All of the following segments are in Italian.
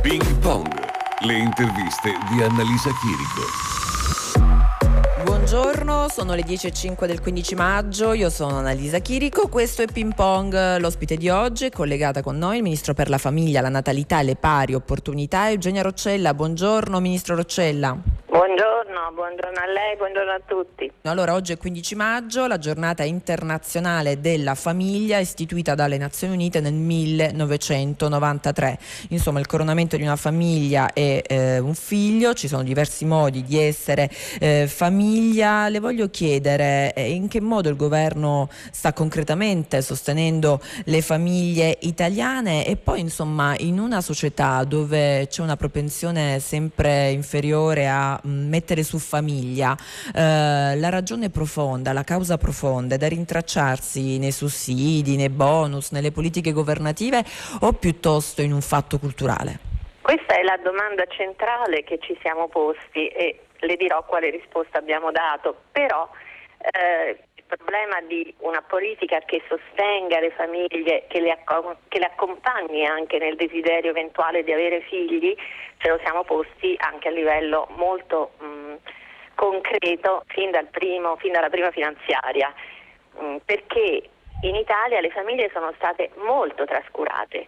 Ping Pong, le interviste di Annalisa Chirico. Buongiorno, sono le 10:05 del 15 maggio, io sono Annalisa Chirico, questo è Ping Pong. L'ospite di oggi è collegata con noi il Ministro per la Famiglia, la Natalità e le Pari Opportunità, Eugenia Roccella. Buongiorno Ministro Roccella. Buongiorno a lei, buongiorno a tutti. Allora, oggi è 15 maggio, la giornata internazionale della famiglia istituita dalle Nazioni Unite nel 1993. Insomma, il coronamento di una famiglia è un figlio, ci sono diversi modi di essere famiglia. Le voglio chiedere in che modo il governo sta concretamente sostenendo le famiglie italiane e poi, insomma, in una società dove c'è una propensione sempre inferiore a mettere su famiglia, la ragione profonda, la causa profonda è da rintracciarsi nei sussidi, nei bonus, nelle politiche governative o piuttosto in un fatto culturale? Questa è la domanda centrale che ci siamo posti e le dirò quale risposta abbiamo dato, però il problema di una politica che sostenga le famiglie, che le accompagni anche nel desiderio eventuale di avere figli, ce lo siamo posti anche a livello molto concreto fin dalla prima finanziaria, perché in Italia le famiglie sono state molto trascurate.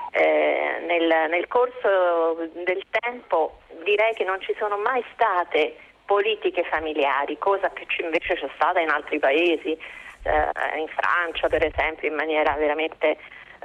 Nel corso del tempo direi che non ci sono mai state politiche familiari, cosa che invece c'è stata in altri paesi, in Francia per esempio in maniera veramente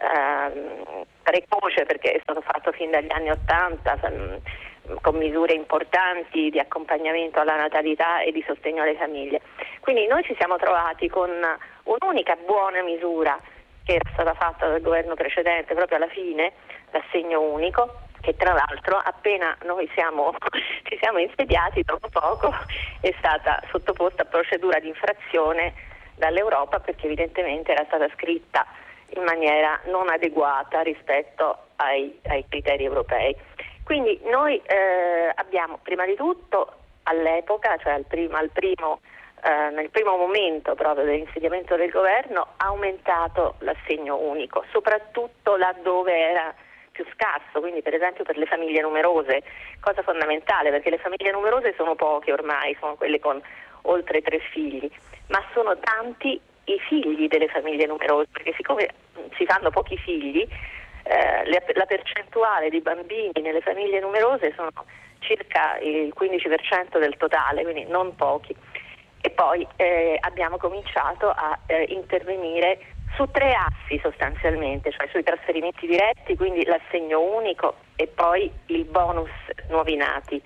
precoce, perché è stato fatto fin dagli anni '80 con misure importanti di accompagnamento alla natalità e di sostegno alle famiglie. Quindi noi ci siamo trovati con un'unica buona misura che era stata fatta dal governo precedente proprio alla fine, l'assegno unico, che tra l'altro appena noi ci siamo insediati, dopo poco è stata sottoposta a procedura di infrazione dall'Europa, perché evidentemente era stata scritta in maniera non adeguata rispetto ai criteri europei. Quindi noi abbiamo prima di tutto all'epoca, cioè nel primo momento proprio dell'insediamento del governo, aumentato l'assegno unico, soprattutto laddove era più scarso, quindi per esempio per le famiglie numerose, cosa fondamentale perché le famiglie numerose sono poche ormai, sono quelle con oltre 3 figli, ma sono tanti i figli delle famiglie numerose, perché siccome si fanno pochi figli, la percentuale di bambini nelle famiglie numerose sono circa il 15% del totale, quindi non pochi. E poi abbiamo cominciato a intervenire su 3 assi sostanzialmente, cioè sui trasferimenti diretti, quindi l'assegno unico e poi il bonus nuovi nati,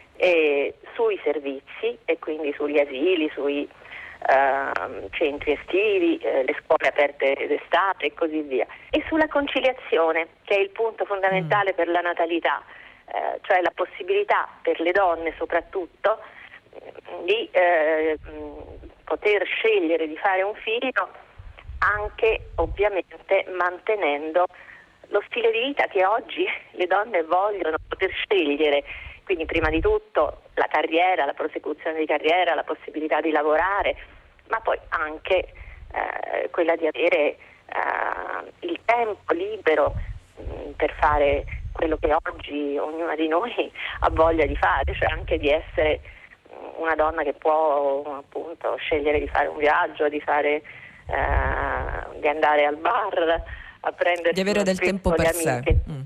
sui servizi e quindi sugli asili, sui centri estivi, le scuole aperte d'estate e così via, e sulla conciliazione, che è il punto fondamentale per la natalità, cioè la possibilità per le donne soprattutto di poter scegliere di fare un figlio, anche ovviamente mantenendo lo stile di vita che oggi le donne vogliono poter scegliere, quindi prima di tutto la carriera, la prosecuzione di carriera, la possibilità di lavorare, ma poi anche quella di avere il tempo libero per fare quello che oggi ognuna di noi ha voglia di fare, cioè anche di essere una donna che può appunto scegliere di fare un viaggio, di andare al bar a prendere, di avere del tempo per sé.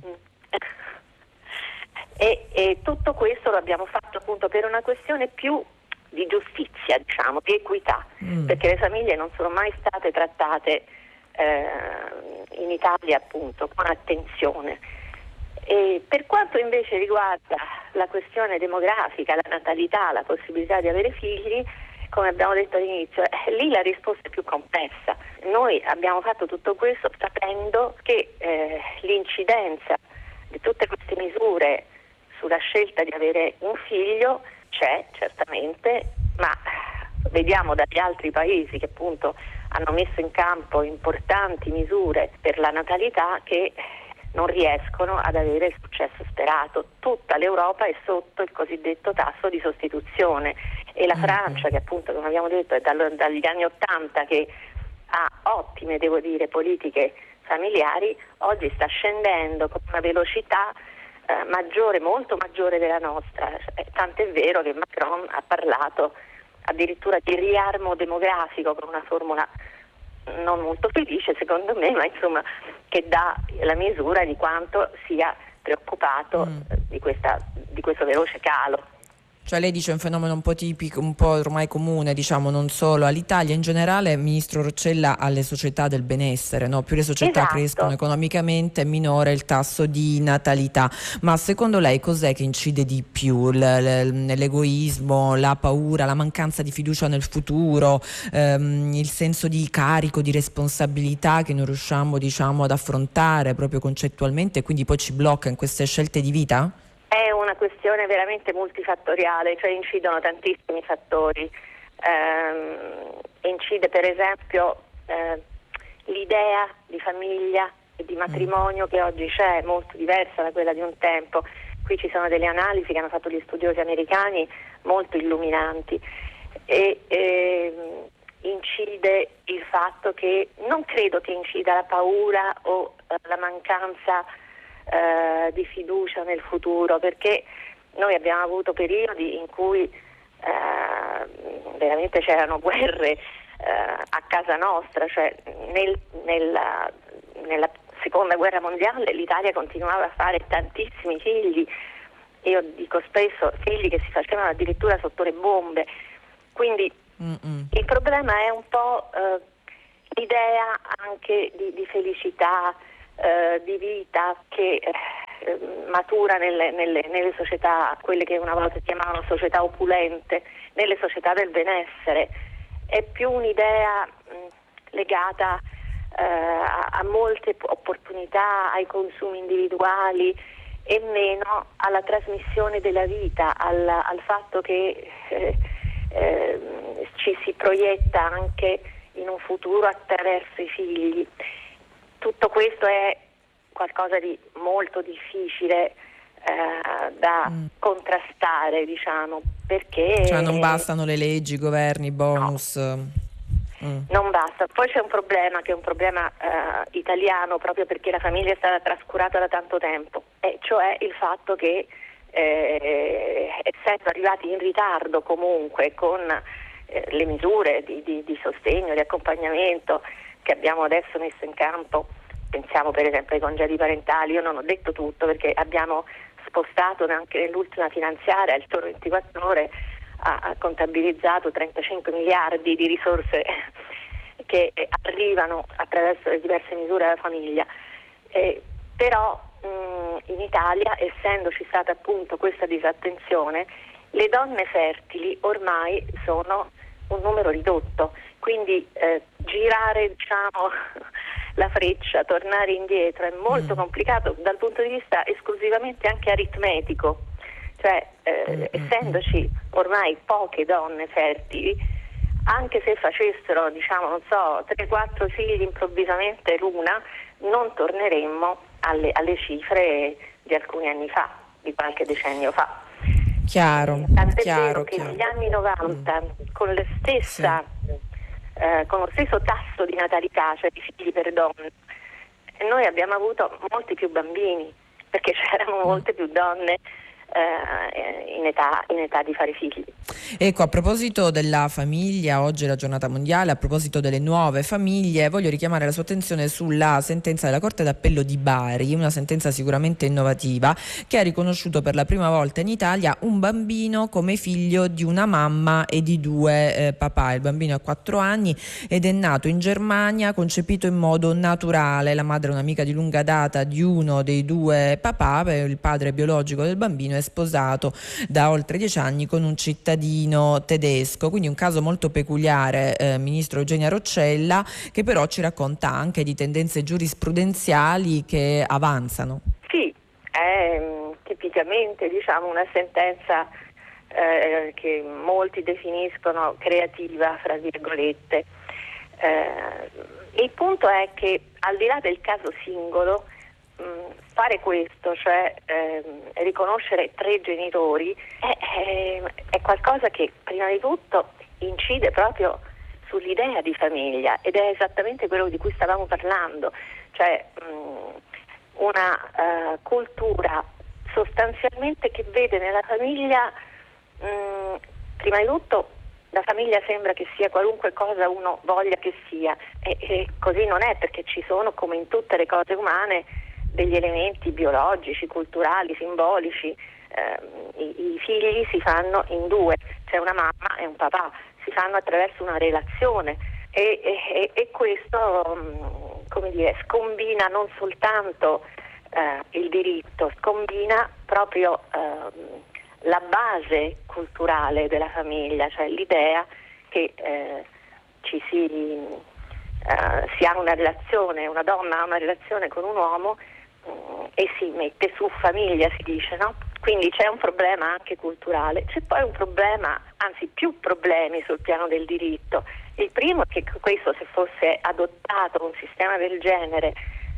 E tutto questo lo abbiamo fatto appunto per una questione più di giustizia, diciamo, di equità, perché le famiglie non sono mai state trattate in Italia appunto con attenzione. E per quanto invece riguarda la questione demografica, la natalità, la possibilità di avere figli, come abbiamo detto all'inizio, lì la risposta è più complessa. Noi abbiamo fatto tutto questo sapendo che l'incidenza di tutte queste misure sulla scelta di avere un figlio c'è certamente, ma vediamo dagli altri paesi che appunto hanno messo in campo importanti misure per la natalità che non riescono ad avere il successo sperato. Tutta l'Europa è sotto il cosiddetto tasso di sostituzione e la Francia, che appunto, come abbiamo detto, è dagli anni '80 che ha ottime, devo dire, politiche familiari, oggi sta scendendo con una velocità maggiore, molto maggiore della nostra, tant'è vero che Macron ha parlato addirittura di riarmo demografico, con una formula non molto felice secondo me, ma insomma che dà la misura di quanto sia preoccupato di questo veloce calo. Cioè lei dice un fenomeno un po' tipico, un po' ormai comune, diciamo, non solo all'Italia, in generale, Ministro Roccella, alle società del benessere, no? Più le società Esatto. crescono economicamente, minore il tasso di natalità. Ma secondo lei cos'è che incide di più? L'egoismo, la paura, la mancanza di fiducia nel futuro, il senso di carico, di responsabilità che non riusciamo, diciamo, ad affrontare proprio concettualmente e quindi poi ci blocca in queste scelte di vita? È una questione veramente multifattoriale, cioè incidono tantissimi fattori. Incide per esempio l'idea di famiglia e di matrimonio che oggi c'è, molto diversa da quella di un tempo. Qui ci sono delle analisi che hanno fatto gli studiosi americani molto illuminanti e incide il fatto che non credo che incida la paura o la mancanza di fiducia nel futuro, perché noi abbiamo avuto periodi in cui veramente c'erano guerre a casa nostra, cioè nella seconda guerra mondiale l'Italia continuava a fare tantissimi figli, io dico spesso figli che si facevano addirittura sotto le bombe, quindi il problema è un po' l'idea anche di felicità, di vita che matura nelle società, quelle che una volta si chiamavano società opulente, nelle società del benessere. È più un'idea legata a molte opportunità, ai consumi individuali e meno alla trasmissione della vita, al fatto che ci si proietta anche in un futuro attraverso i figli. Tutto questo è qualcosa di molto difficile da contrastare, diciamo, perché cioè non bastano le leggi, governi, bonus. Non basta. Poi c'è un problema che è un problema italiano, proprio perché la famiglia è stata trascurata da tanto tempo, e cioè il fatto che essendo arrivati in ritardo comunque con le misure di sostegno, di accompagnamento che abbiamo adesso messo in campo, pensiamo per esempio ai congedi parentali. Io non ho detto tutto perché abbiamo spostato anche nell'ultima finanziaria, il solo 24 ore ha contabilizzato 35 miliardi di risorse che arrivano attraverso le diverse misure alla famiglia, però in Italia, essendoci stata appunto questa disattenzione, le donne fertili ormai sono un numero ridotto, quindi girare, diciamo, la freccia, tornare indietro è molto complicato dal punto di vista esclusivamente anche aritmetico, cioè essendoci ormai poche donne fertili, anche se facessero, diciamo, non so, 3-4 figli improvvisamente l'una, non torneremmo alle cifre di alcuni anni fa, di qualche decennio fa. Chiaro. Tant'è vero che negli anni 90 con la stessa con lo stesso tasso di natalità, cioè di figli per donne, noi abbiamo avuto molti più bambini, perché c'erano molte più donne in età di fare figli. Ecco, a proposito della famiglia, oggi è la giornata mondiale, a proposito delle nuove famiglie, voglio richiamare la sua attenzione sulla sentenza della Corte d'Appello di Bari, una sentenza sicuramente innovativa, che ha riconosciuto per la prima volta in Italia un bambino come figlio di una mamma e di due papà. Il bambino ha 4 anni ed è nato in Germania, concepito in modo naturale. La madre è un'amica di lunga data di uno dei due papà, il padre biologico del bambino è sposato da oltre 10 anni con un cittadino tedesco, quindi un caso molto peculiare, Ministro Eugenia Roccella, che però ci racconta anche di tendenze giurisprudenziali che avanzano. Sì, è tipicamente, diciamo, una sentenza che molti definiscono creativa, fra virgolette. Il punto è che al di là del caso singolo, fare questo, cioè riconoscere 3 genitori, è qualcosa che prima di tutto incide proprio sull'idea di famiglia, ed è esattamente quello di cui stavamo parlando, cioè una cultura sostanzialmente che vede nella famiglia, prima di tutto, la famiglia sembra che sia qualunque cosa uno voglia che sia, e così non è, perché ci sono, come in tutte le cose umane, degli elementi biologici, culturali, simbolici. I figli si fanno in due, c'è una mamma e un papà, si fanno attraverso una relazione e questo, come dire, scombina non soltanto il diritto, scombina proprio la base culturale della famiglia, cioè l'idea che si ha una relazione, una donna ha una relazione con un uomo e si mette su famiglia, si dice, no? Quindi c'è un problema anche culturale, c'è poi un problema, anzi più problemi sul piano del diritto. Il primo è che questo, se fosse adottato un sistema del genere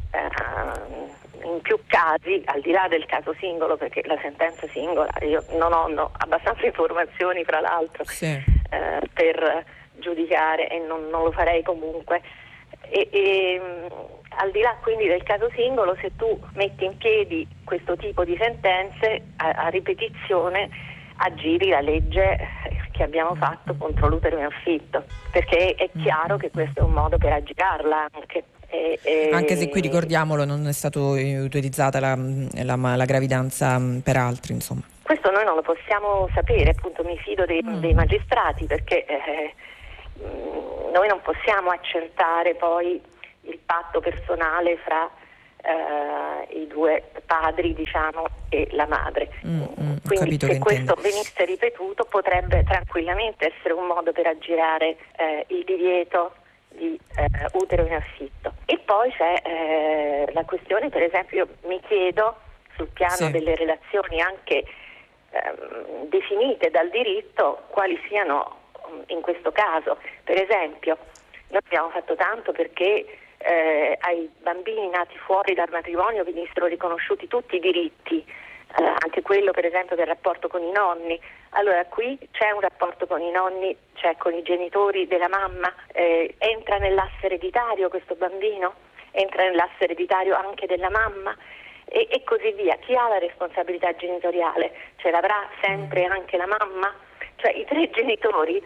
in più casi, al di là del caso singolo, perché la sentenza singola io non ho abbastanza informazioni, fra l'altro, per giudicare, e non lo farei comunque, e al di là quindi del caso singolo, se tu metti in piedi questo tipo di sentenze a ripetizione, aggiri la legge che abbiamo fatto contro l'utero in affitto, perché è chiaro che questo è un modo per aggirarla anche se qui, ricordiamolo, non è stata utilizzata la gravidanza per altri, insomma. Questo noi non lo possiamo sapere, appunto mi fido dei magistrati, perché noi non possiamo accertare poi il patto personale fra i due padri, diciamo, e la madre. Quindi se questo venisse ripetuto potrebbe tranquillamente essere un modo per aggirare il divieto di utero in affitto. E poi c'è la questione, per esempio, io mi chiedo, sul piano delle relazioni anche definite dal diritto, quali siano in questo caso. Per esempio, noi abbiamo fatto tanto perché ai bambini nati fuori dal matrimonio venissero riconosciuti tutti i diritti, anche quello per esempio del rapporto con i nonni. Allora qui c'è un rapporto con i nonni, cioè con i genitori della mamma, entra nell'asse ereditario questo bambino, entra nell'asse ereditario anche della mamma e così via. Chi ha la responsabilità genitoriale? Ce l'avrà sempre anche la mamma? Cioè i tre genitori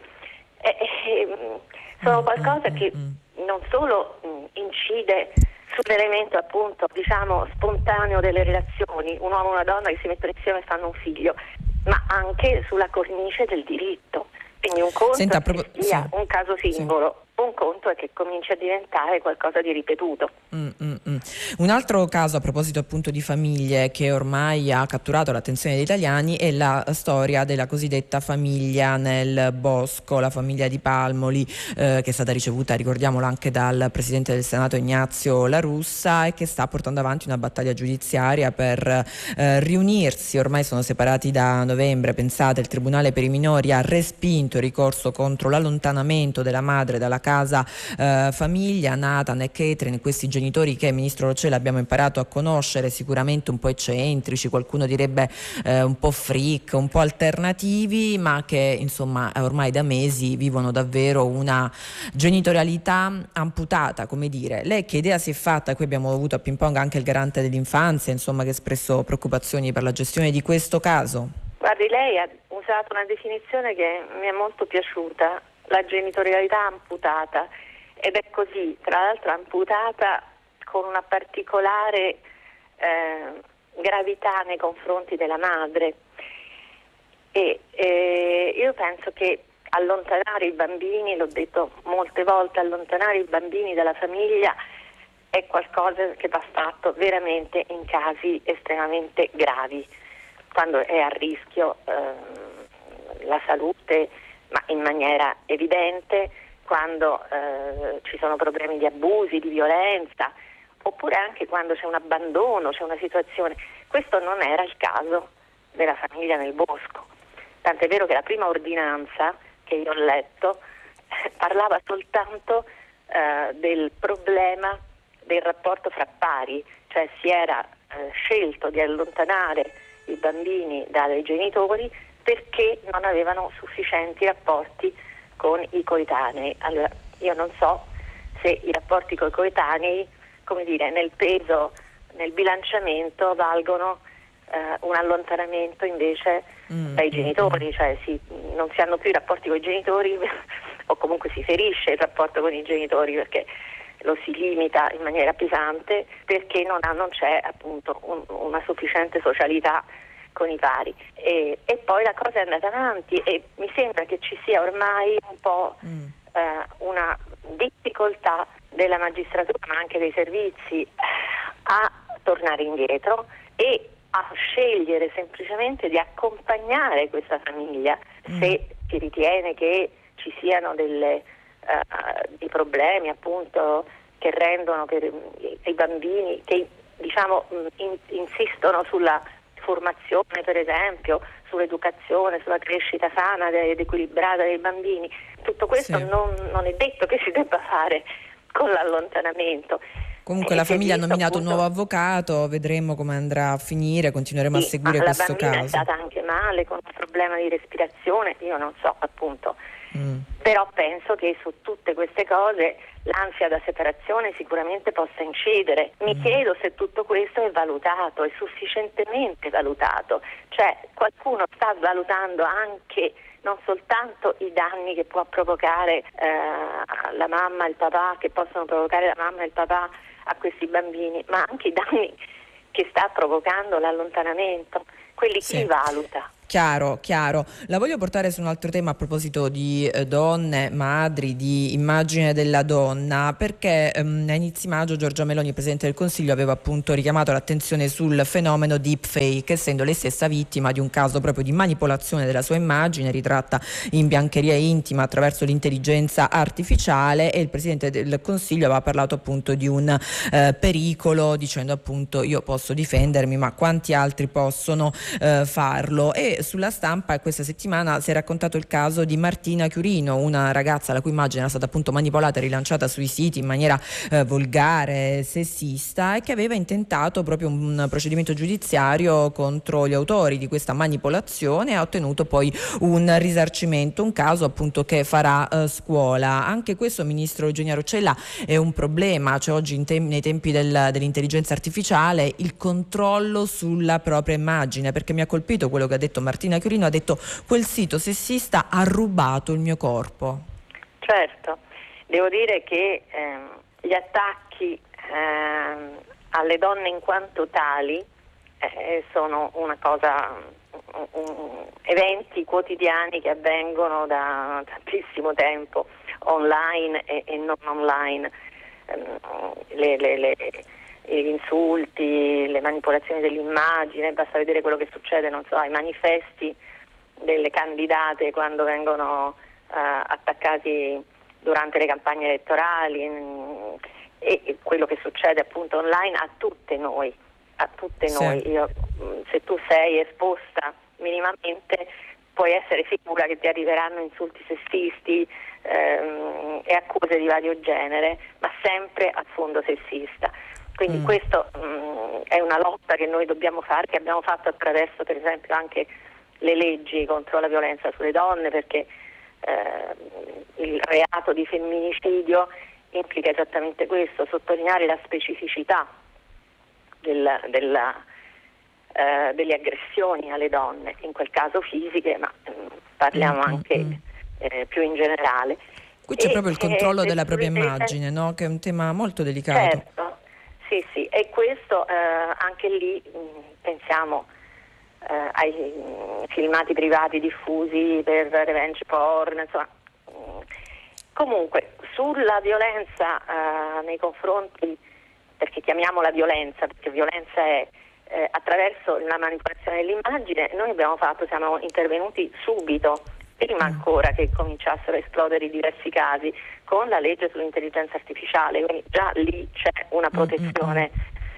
sono qualcosa che non solo incide sull'elemento, appunto, diciamo, spontaneo delle relazioni, un uomo e una donna che si mettono insieme e fanno un figlio, ma anche sulla cornice del diritto. Quindi un conto è che sia un caso singolo, un conto è che comincia a diventare qualcosa di ripetuto. Un altro caso, a proposito appunto di famiglie, che ormai ha catturato l'attenzione degli italiani, è la storia della cosiddetta famiglia nel bosco, la famiglia di Palmoli, che è stata ricevuta, ricordiamolo, anche dal Presidente del Senato Ignazio La Russa, e che sta portando avanti una battaglia giudiziaria per riunirsi. Ormai sono separati da novembre, pensate, il Tribunale per i minori ha respinto il ricorso contro l'allontanamento della madre dalla casa famiglia. Nathan e Catherine, questi genitori che, Ministro Roccella, abbiamo imparato a conoscere, sicuramente un po' eccentrici, qualcuno direbbe un po' freak, un po' alternativi, ma che insomma ormai da mesi vivono davvero una genitorialità amputata, come dire. Lei che idea si è fatta? Qui abbiamo avuto a ping pong anche il garante dell'infanzia, insomma, che ha espresso preoccupazioni per la gestione di questo caso. Guardi, lei ha usato una definizione che mi è molto piaciuta, la genitorialità amputata, ed è così, tra l'altro amputata con una particolare gravità nei confronti della madre. E io penso che allontanare i bambini, l'ho detto molte volte, allontanare i bambini dalla famiglia è qualcosa che va fatto veramente in casi estremamente gravi, quando è a rischio la salute, ma in maniera evidente, quando ci sono problemi di abusi, di violenza, oppure anche quando c'è un abbandono, c'è una situazione. Questo non era il caso della famiglia nel bosco. Tant'è vero che la prima ordinanza che io ho letto parlava soltanto del problema del rapporto fra pari, cioè si era scelto di allontanare i bambini dai genitori perché non avevano sufficienti rapporti con i coetanei. Allora, io non so se i rapporti con i coetanei, come dire, nel peso, nel bilanciamento valgono un allontanamento invece dai genitori, cioè non si hanno più i rapporti con i genitori o comunque si ferisce il rapporto con i genitori perché lo si limita in maniera pesante perché non c'è appunto una sufficiente socialità con i pari e poi la cosa è andata avanti e mi sembra che ci sia ormai un po' una difficoltà della magistratura ma anche dei servizi a tornare indietro e a scegliere semplicemente di accompagnare questa famiglia se si ritiene che ci siano dei problemi appunto che rendono per i bambini che diciamo insistono sulla formazione per esempio, sull'educazione, sulla crescita sana ed equilibrata dei bambini. Tutto questo non è detto che si debba fare con l'allontanamento. Comunque la famiglia ha nominato un nuovo avvocato, vedremo come andrà a finire, continueremo a seguire questo caso. La bambina è stata anche male con un problema di respirazione, io non so appunto, però penso che su tutte queste cose l'ansia da separazione sicuramente possa incidere. Mi chiedo se tutto questo è valutato, è sufficientemente valutato, cioè qualcuno sta valutando anche non soltanto i danni che può provocare la mamma e il papà, che possono provocare la mamma e il papà a questi bambini, ma anche i danni che sta provocando l'allontanamento. Quelli chi valuta? Chiaro. La voglio portare su un altro tema a proposito di donne, madri, di immagine della donna, perché a inizi maggio Giorgia Meloni, Presidente del Consiglio, aveva appunto richiamato l'attenzione sul fenomeno deepfake, essendo lei stessa vittima di un caso proprio di manipolazione della sua immagine ritratta in biancheria intima attraverso l'intelligenza artificiale, e il Presidente del Consiglio aveva parlato appunto di un pericolo, dicendo appunto io posso difendermi ma quanti altri possono farlo. E sulla Stampa questa settimana si è raccontato il caso di Martina Chiurino, una ragazza la cui immagine era stata appunto manipolata e rilanciata sui siti in maniera volgare, sessista, e che aveva intentato proprio un procedimento giudiziario contro gli autori di questa manipolazione e ha ottenuto poi un risarcimento, un caso appunto che farà scuola. Anche questo, Ministro Eugenia Roccella, è un problema, cioè oggi nei tempi dell'intelligenza artificiale il controllo sulla propria immagine, perché mi ha colpito quello che ha detto Martina Chiurino, ha detto quel sito sessista ha rubato il mio corpo. Certo, devo dire che gli attacchi alle donne in quanto tali sono una cosa, eventi quotidiani che avvengono da tantissimo tempo, online e non online. Gli insulti, le manipolazioni dell'immagine, basta vedere quello che succede, non so, ai manifesti delle candidate quando vengono attaccati durante le campagne elettorali e quello che succede appunto online a tutte noi. Se tu sei esposta minimamente puoi essere sicura che ti arriveranno insulti sessisti e accuse di vario genere, ma sempre a fondo sessista. Quindi questo è una lotta che noi dobbiamo fare, che abbiamo fatto attraverso per esempio anche le leggi contro la violenza sulle donne, perché il reato di femminicidio implica esattamente questo, sottolineare la specificità delle aggressioni alle donne, in quel caso fisiche, ma parliamo anche più in generale. Qui c'è proprio il controllo della propria immagine, no? Che è un tema molto delicato. Certo, sì, e questo anche lì pensiamo ai filmati privati diffusi per revenge porn, insomma. Comunque sulla violenza nei confronti, perché chiamiamola violenza, perché violenza è attraverso la manipolazione dell'immagine, noi siamo intervenuti subito, prima ancora che cominciassero a esplodere i diversi casi, con la legge sull'intelligenza artificiale, quindi già lì c'è una protezione,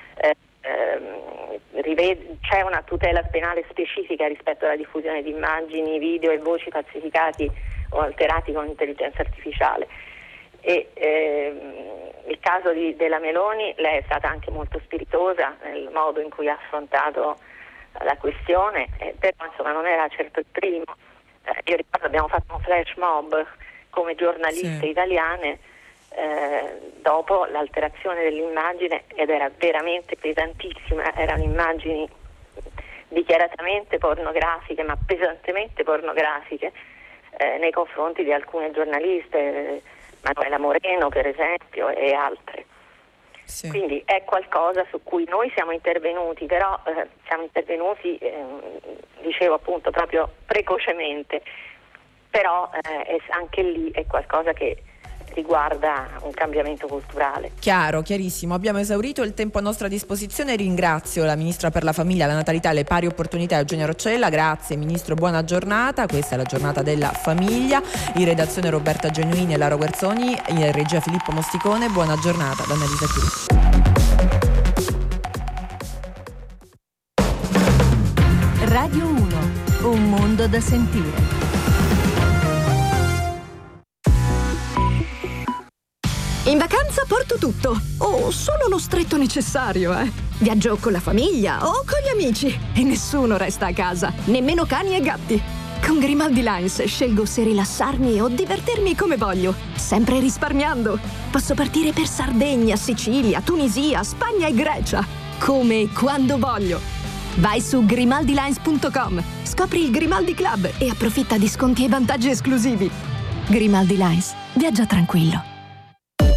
c'è una tutela penale specifica rispetto alla diffusione di immagini, video e voci falsificati o alterati con l'intelligenza artificiale. E il caso della Meloni, lei è stata anche molto spiritosa nel modo in cui ha affrontato la questione, però insomma non era certo il primo. Io ricordo abbiamo fatto un flash mob come giornaliste italiane dopo l'alterazione dell'immagine ed era veramente pesantissima, erano immagini dichiaratamente pornografiche, ma pesantemente pornografiche, nei confronti di alcune giornaliste, Manuela Moreno per esempio e altre. Sì. Quindi è qualcosa su cui noi siamo intervenuti, però siamo intervenuti, dicevo appunto, proprio precocemente, però anche lì è qualcosa che riguarda un cambiamento culturale. Chiaro, chiarissimo. Abbiamo esaurito il tempo a nostra disposizione. Ringrazio la Ministra per la Famiglia, la Natalità e le Pari Opportunità Eugenia Roccella. Grazie Ministro, buona giornata. Questa è la giornata della famiglia. In redazione Roberta Genuini e Lara Guerzoni, in regia Filippo Mosticone. Buona giornata da Annalisa Chiri. Radio 1, un mondo da sentire. In vacanza porto tutto, o solo lo stretto necessario, Viaggio con la famiglia o con gli amici e nessuno resta a casa, nemmeno cani e gatti. Con Grimaldi Lines scelgo se rilassarmi o divertirmi come voglio, sempre risparmiando. Posso partire per Sardegna, Sicilia, Tunisia, Spagna e Grecia, come e quando voglio. Vai su grimaldilines.com, scopri il Grimaldi Club e approfitta di sconti e vantaggi esclusivi. Grimaldi Lines, viaggia tranquillo.